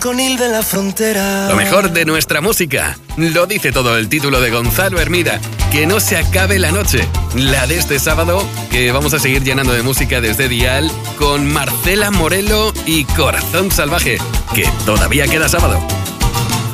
Conil de la frontera. Lo mejor de nuestra música. Lo dice todo el título de Gonzalo Hermida. Que no se acabe la noche. La de este sábado, que vamos a seguir llenando de música desde Dial con Marcela Morelo y Corazón Salvaje. Que todavía queda sábado.